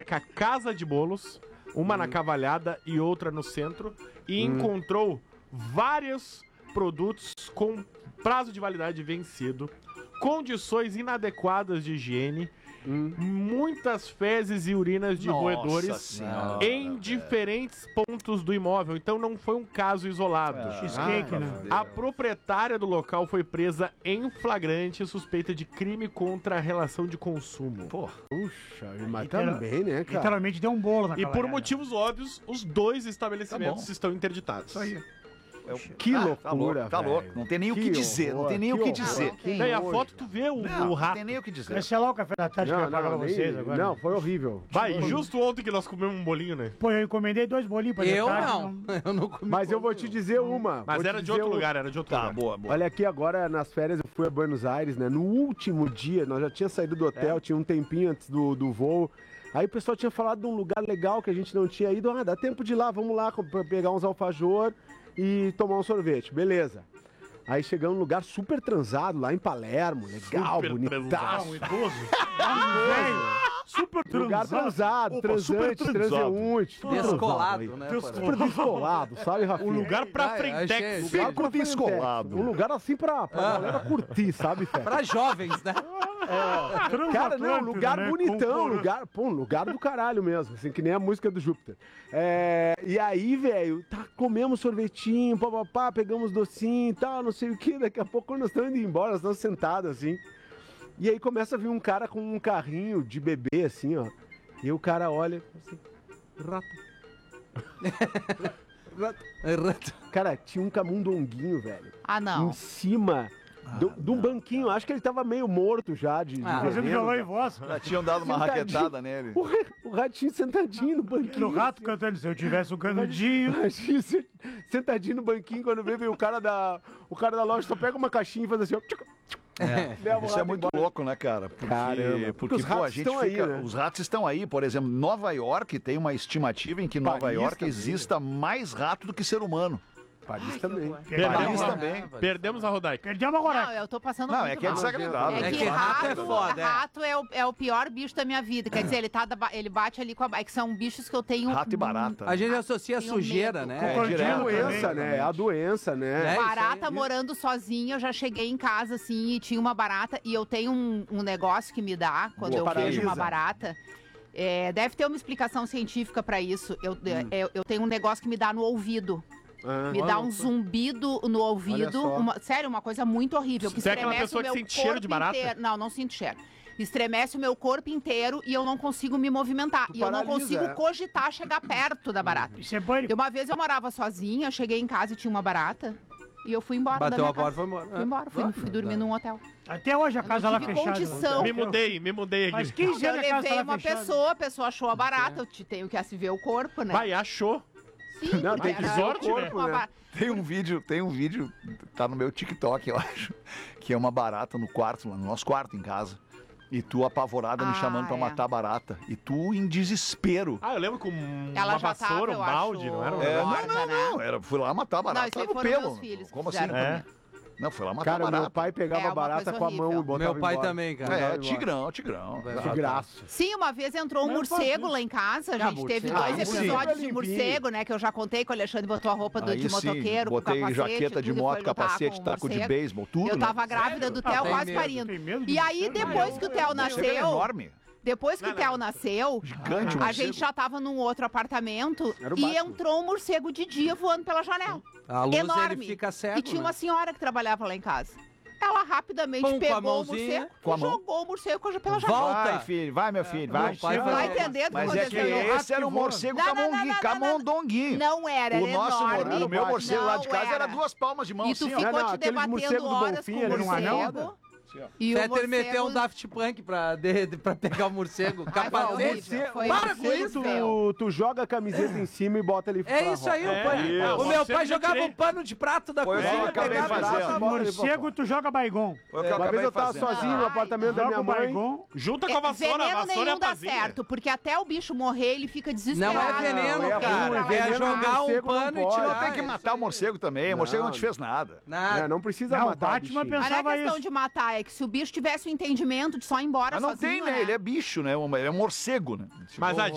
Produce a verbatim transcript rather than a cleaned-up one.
marca Casa de Bolos, uma hum. na Cavalhada e outra no centro, e hum. encontrou vários produtos com prazo de validade vencido, condições inadequadas de higiene, hum. muitas fezes e urinas de Nossa roedores senhora, em velho. diferentes pontos do imóvel. Então não foi um caso isolado. Ah, Cheesecake, ah, né? A proprietária do local foi presa em flagrante, suspeita de crime contra a relação de consumo. Pô, puxa, mas também, né, cara? Literalmente deu um bolo na E por motivos óbvios, os dois estabelecimentos tá estão interditados. Isso aí. Que ah, loucura, tá louco, não tem nem que o que dizer, horror, não tem nem que o que dizer. E a foto tu vê o, não, o rato. Não tem nem o que dizer. Esse é lá o café da tarde não, que eu ia pagar pra vocês nem, agora. Não, foi horrível. Vai, justo ontem que nós comemos um bolinho, né? Pô, eu encomendei dois bolinhos pra Eu tarde, não. não. Eu não comi. Mas eu vou te dizer uma. Mas era de outro um... lugar, era de outro tá, lugar. Boa, boa. Olha aqui, agora nas férias eu fui a Buenos Aires, né? No último dia, nós já tínhamos saído do hotel, é. tinha um tempinho antes do, do voo. Aí o pessoal tinha falado de um lugar legal que a gente não tinha ido. Ah, dá tempo de ir lá, vamos lá pegar uns alfajor e tomar um sorvete. Beleza. Aí chegamos num lugar super transado, lá em Palermo, legal, bonitaço. Um idoso. Super transado. Lugar transado, Opa, transante, transeunte. Descolado, né? Super descolado, sabe, Rafinha? Um lugar pra frente. Super descolado. Um lugar assim pra, pra ah. galera curtir, sabe, Fé? Pra jovens, né? É, cara, não, lugar né? bonitão, lugar, pô, um lugar do caralho mesmo, assim, que nem a música do Júpiter. É, e aí, velho, tá, comemos sorvetinho, papapá, pegamos docinho e tal, não sei o que, daqui a pouco quando nós estamos indo embora, nós estamos sentados assim, e aí começa a vir um cara com um carrinho de bebê, assim, ó, e o cara olha, assim, rato. rato. Rato. Cara, tinha um camundonguinho, velho. Ah, não. Em cima... Do, de um banquinho, acho que ele tava meio morto já de, ah, de fazendo violão em voz. Já tinham dado uma raquetada nele. O, o ratinho sentadinho no banquinho. O rato cantando, se eu tivesse um canudinho. O ratinho sentadinho no banquinho, quando vê, vem o cara da, o cara da loja só pega uma caixinha e faz assim, ó. É. Isso é muito embora. louco, né, cara? Porque, Caramba, porque, porque os pô, ratos a gente estão fica, aí, né? Os ratos estão aí. Por exemplo, Nova York tem uma estimativa em que Paris Nova York também. exista mais rato do que ser humano. Paris Ai, também. Perdemos, também. Perdemos a Rodaica. Perdemos agora. Não, eu tô passando Não, muito é que é mal. desagradável. É que, é que rato, rato é foda, é. Rato é o, é o pior bicho da minha vida. Quer dizer, ele, tá, ele bate ali com a... É que são bichos que eu tenho... Rato e barata. A gente associa a sujeira, medo. né? É, é a doença, né? É a doença, né? É, barata morando sozinha, eu já cheguei em casa, assim, e tinha uma barata. E eu tenho um, um negócio que me dá, quando Boa, eu paralisa. vejo uma barata... É, deve ter uma explicação científica pra isso. Eu, hum. eu, eu tenho um negócio que me dá no ouvido. Ah, me dá um zumbido no ouvido. Uma, sério, uma coisa muito horrível. Que Você é aquela pessoa que sente cheiro de barata? Inteiro. Não, não sinto cheiro. Estremece o meu corpo inteiro e eu não consigo me movimentar. Tu e paralisa, eu não consigo é. cogitar chegar perto da barata. Isso é pânico. E uma vez eu morava sozinha, eu cheguei em casa e tinha uma barata. E eu fui embora Bateu da minha a porta e casa. foi embora. Fui embora, fui, fui dormir num hotel. Até hoje a casa lá fechada. Condição. Me mudei, me mudei aqui. Mas quinze Eu anos a casa levei tá uma fechada. pessoa, a pessoa achou a barata. Eu te tenho que ver o corpo, né? Vai, achou. Sim, não, tem que era sorte, o corpo, né? Bar... Tem um vídeo, tem um vídeo, tá no meu TikTok, eu acho, que é uma barata no quarto, no nosso quarto em casa. E tu apavorada me Ah, chamando pra é. matar a barata. E tu em desespero. Ah, eu lembro com um- Ela uma já tava, vassoura, um eu balde, acho, não era? Um É, negócio? não, não, né? não. Era, fui lá matar a barata Não, isso aí no foram pelo. meus filhos que Como assim? fizeram É. Não, foi lá matar Cara, a barata. meu pai pegava É uma barata coisa com a mão horrível. e botava Meu pai embora. também, cara. É, embora. tigrão, tigrão. Tigraço. Sim, uma vez entrou um Não, morcego pode. lá em casa. A Ah, gente teve morcego. dois Aí sim. episódios de Limpinho. morcego, né? Que eu já contei que o Alexandre botou a roupa do, Aí de sim, motoqueiro, botei com capacete, jaqueta de tudo, e moto, foi lutar capacete, com o taco de morcego. beisebol, tudo, Eu né? tava grávida do Theo, tem quase medo. parindo. Tem medo E de aí, morcego? depois Não, que o eu- Theo eu- Morcego é nasceu... enorme. Depois que o Theo nasceu, Gigante, um a morcego. gente já tava num outro apartamento Era o e Batman. entrou um morcego de dia voando pela janela. A luz, Enorme. ele fica cego, E tinha né? uma senhora que trabalhava lá em casa. Ela rapidamente Pum, com a pegou o mãozinha, morcego com a e mão. jogou o morcego pela janela. Volta. Vai, filho, vai, meu filho, vai. Meu pai Vai Vai vai- entender do que Mas é que aconteceu. esse era um morcego Não, não, não, camundonguinho, não, não, não. camundonguinho. Não era, O era nosso, enorme. o meu morcego lá de Não casa era era. duas palmas de mão E tu assim, ó. ficou Não, não, te aqueles debatendo morcego do horas Bonfim, com o ele não é anão? morcego. E o Fetter meteu um morcego... Daft Punk pra, de, de- pra pegar o morcego. Capacete. horrível, foi Para com horrível. isso, Tu, tu joga a camiseta em cima e bota ele É isso aí, É, o pai. isso. O meu Você pai já jogava tirei. um pano de prato da Foi o que cozinha eu e acabei pegava de fazer. essa- Morcego, tu joga baigon. Foi o que eu Uma vez acabei eu tava fazendo. sozinho no Ai, apartamento da Joga minha o mãe. baigon. Junta com a vassoura, a Veneno vassoura é nenhum a dá pazinha. certo, porque até o bicho morrer, ele fica desesperado. Não é veneno, Não, é cara. ruim, É, veneno jogar um morcego não pano e pode. tirar. Não tem que matar o morcego também. O morcego não te fez nada. Nada. É, não precisa Não, o matar o Batman bichinho. pensava- Mas não é questão isso. de matar, é que se o bicho tivesse o entendimento de só ir embora Mas não sozinho, tem, né? né? Ele é bicho, né? Ele é um morcego, né? Mas a